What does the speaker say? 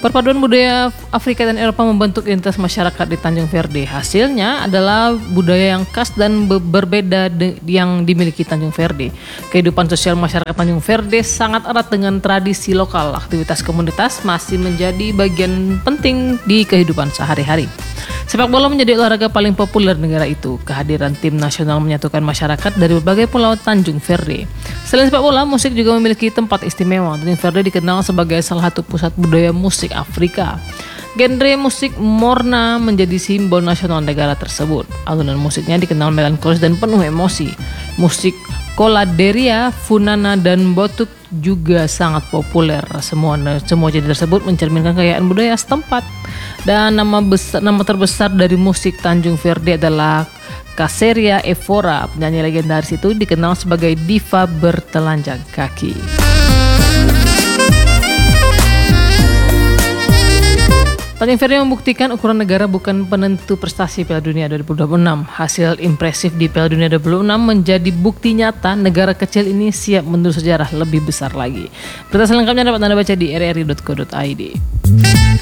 Perpaduan budaya Afrika dan Eropa membentuk identitas masyarakat di Tanjung Verde. Hasilnya adalah budaya yang khas dan berbeda yang dimiliki Tanjung Verde. Kehidupan sosial masyarakat Tanjung Verde sangat erat dengan tradisi lokal. Aktivitas komunitas masih menjadi bagian penting di kehidupan sehari-hari. Sepak bola menjadi olahraga paling populer negara itu. Kehadiran tim nasional menyatukan masyarakat dari berbagai pulau Tanjung Verde. Selain sepak bola, musik juga memiliki tempat istimewa. Tanjung Verde dikenal sebagai salah satu pusat budaya musik Afrika. Genre musik Morna menjadi simbol nasional negara tersebut. Alunan musiknya dikenal melankolis dan penuh emosi. Musik Koladeria, Funana, dan Botuk juga sangat populer. Semua genre tersebut mencerminkan kekayaan budaya setempat. Dan nama terbesar dari musik Tanjung Verde adalah Caseria Evora. Penyanyi legendaris itu dikenal sebagai diva bertelanjang kaki. Tanjung Verde membuktikan ukuran negara bukan penentu prestasi Piala Dunia 2026. Hasil impresif di Piala Dunia 2026 menjadi bukti nyata negara kecil ini siap menulis sejarah lebih besar lagi. Berita selengkapnya dapat Anda baca di rri.co.id.